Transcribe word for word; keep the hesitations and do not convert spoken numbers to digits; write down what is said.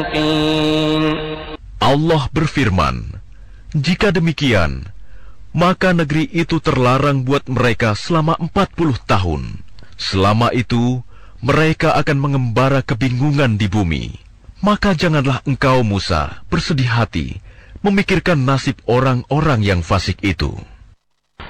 Allah berfirman, jika demikian, maka negeri itu terlarang buat mereka selama empat puluh tahun. Selama itu, mereka akan mengembara kebingungan di bumi. Maka janganlah engkau, Musa, bersedih hati memikirkan nasib orang-orang yang fasik itu.